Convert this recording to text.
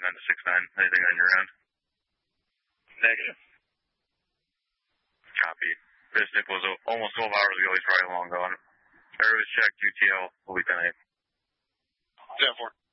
to 69. Anything on your end? Negative. Copy. Bisnick was almost 12 hours ago. He's probably long gone. Airways check, QTL, will be 10-8. 10-4.